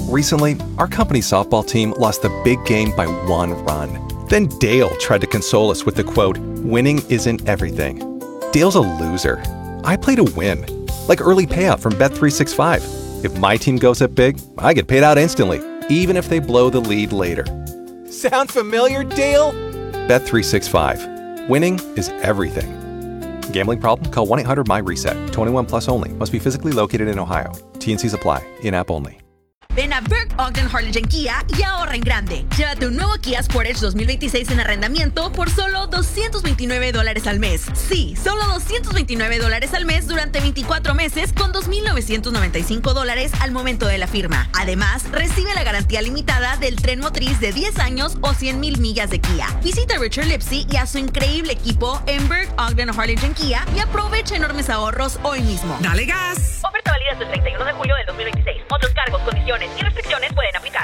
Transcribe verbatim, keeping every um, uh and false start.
Recently, our company's softball team lost the big game by one run. Then Dale tried to console us with the quote, "Winning isn't everything." Dale's a loser. I play to win. Like early payout from Bet three sixty-five. If my team goes up big, I get paid out instantly, even if they blow the lead later. Sound familiar, Dale? Bet three sixty-five. Winning is everything. Gambling problem? Call one eight hundred M Y reset. twenty-one plus only. Must be physically located in Ohio. T N Cs apply. In-app only. Ven a Burke Ogden Harlingen Kia y ahorra en grande. Llévate un nuevo Kia Sportage dos mil veintiséis en arrendamiento por solo doscientos veintinueve dólares al mes. Sí, solo doscientos veintinueve dólares al mes durante veinticuatro meses con dos mil novecientos noventa y cinco dólares al momento de la firma. Además, recibe la garantía limitada del tren motriz de diez años o cien mil millas de Kia. Visita Richard Lipsy y a su increíble equipo en Burke Ogden Harlingen Kia y aprovecha enormes ahorros hoy mismo. ¡Dale gas! Oferta válida hasta el treinta y uno de julio del dos mil veintiséis. Otros cargos, condiciones y restricciones pueden aplicar.